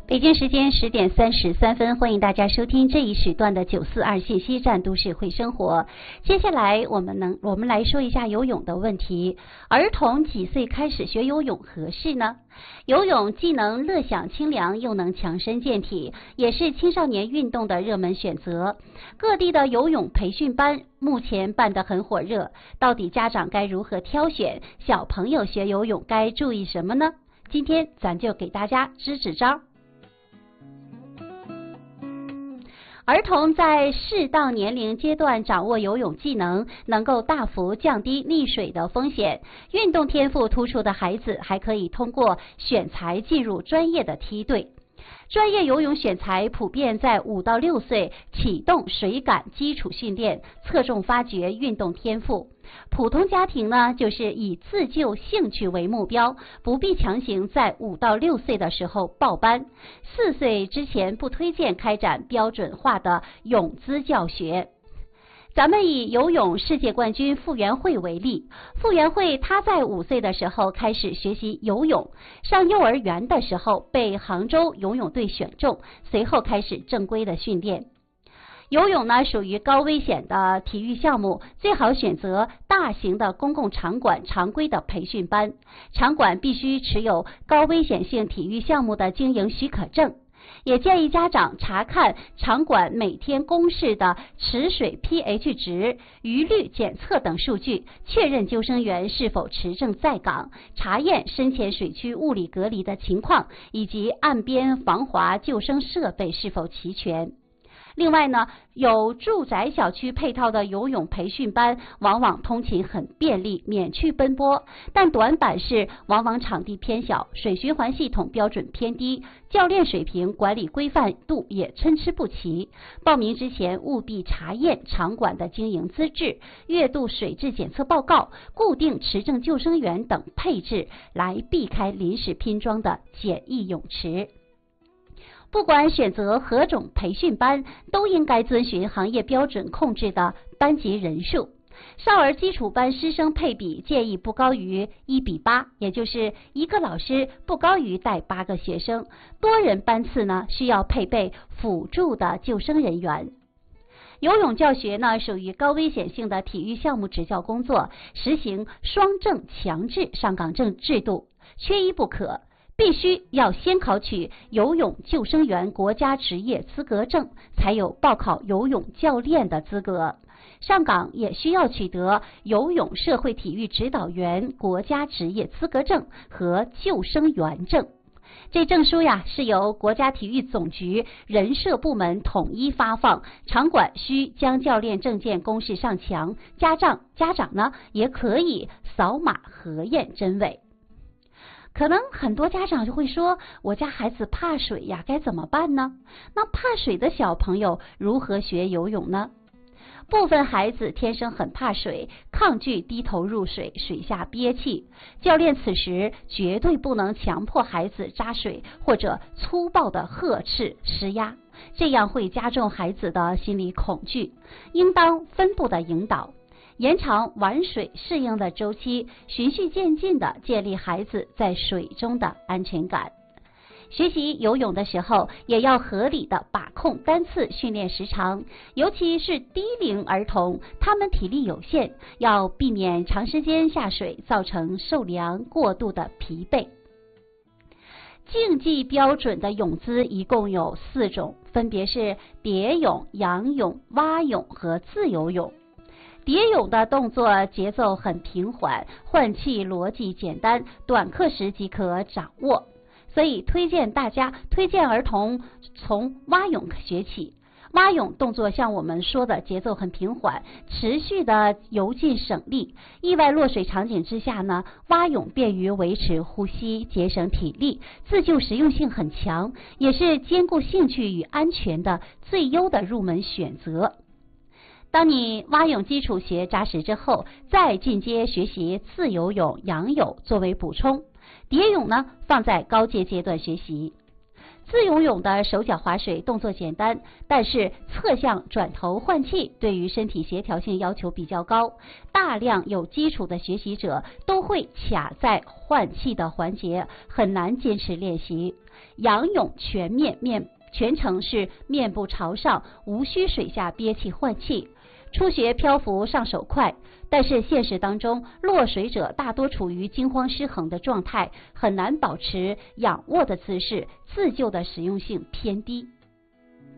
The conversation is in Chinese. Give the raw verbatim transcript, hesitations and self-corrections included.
北京时间十点三十三分，欢迎大家收听这一时段的九四二信息站都市会生活。接下来我们能我们来说一下游泳的问题。儿童几岁开始学游泳合适呢？游泳既能乐享清凉，又能强身健体，也是青少年运动的热门选择。各地的游泳培训班目前办得很火热，到底家长该如何挑选？小朋友学游泳该注意什么呢？今天咱就给大家支支招。儿童在适当年龄阶段掌握游泳技能，能够大幅降低溺水的风险。运动天赋突出的孩子还可以通过选材进入专业的梯队。专业游泳选材普遍在五到六岁启动水感基础训练，侧重发掘运动天赋。普通家庭呢，就是以自救兴趣为目标，不必强行在五到六岁的时候报班。四岁之前不推荐开展标准化的泳姿教学。咱们以游泳世界冠军傅园慧为例，傅园慧她在五岁的时候开始学习游泳，上幼儿园的时候被杭州游泳队选中，随后开始正规的训练。游泳呢属于高危险的体育项目，最好选择大型的公共场馆常规的培训班，场馆必须持有高危险性体育项目的经营许可证。也建议家长查看场馆每天公示的池水 pH 值、余氯检测等数据，确认救生员是否持证在岗，查验深潜水区物理隔离的情况，以及岸边防滑救生设备是否齐全。另外呢，有住宅小区配套的游泳培训班，往往通勤很便利，免去奔波，但短板是往往场地偏小，水循环系统标准偏低，教练水平、管理规范度也参差不齐。报名之前务必查验场馆的经营资质，月度水质检测报告，固定持证救生员等配置，来避开临时拼装的简易泳池。不管选择何种培训班，都应该遵循行业标准控制的班级人数。少儿基础班师生配比建议不高于一比八，也就是一个老师不高于带八个学生。多人班次呢，需要配备辅助的救生人员。游泳教学呢，属于高危险性的体育项目指教工作，实行双证强制上岗证制度，缺一不可。必须要先考取游泳救生员国家职业资格证，才有报考游泳教练的资格。上岗也需要取得游泳社会体育指导员国家职业资格证和救生员证。这证书呀，是由国家体育总局人社部门统一发放，场馆需将教练证件公示上墙，家长家长呢也可以扫码核验真伪。可能很多家长就会说，我家孩子怕水呀，该怎么办呢？那怕水的小朋友如何学游泳呢？部分孩子天生很怕水，抗拒低头入水，水下憋气。教练此时绝对不能强迫孩子扎水，或者粗暴的呵斥施压，这样会加重孩子的心理恐惧。应当分步的引导，延长玩水适应的周期，循序渐进地建立孩子在水中的安全感。学习游泳的时候，也要合理的把控单次训练时长，尤其是低龄儿童，他们体力有限，要避免长时间下水造成受凉过度的疲惫。竞技标准的泳姿一共有四种，分别是蝶泳、仰泳、蛙泳和自由泳。蝶泳的动作节奏很平缓，换气逻辑简单，短课时即可掌握，所以推荐大家推荐儿童从蛙泳学起。蛙泳动作像我们说的节奏很平缓，持续的游进省力。意外落水场景之下呢，蛙泳便于维持呼吸，节省体力，自救实用性很强，也是兼顾兴趣与安全的最优的入门选择。当你蛙泳基础学扎实之后，再进阶学习自由泳、仰泳作为补充。蝶泳呢，放在高阶阶段学习。自由泳的手脚划水动作简单，但是侧向转头换气对于身体协调性要求比较高，大量有基础的学习者都会卡在换气的环节，很难坚持练习。 仰泳全面面全程是面部朝上，无需水下憋气换气。初学漂浮上手快，但是现实当中落水者大多处于惊慌失衡的状态，很难保持仰卧的姿势，自救的实用性偏低。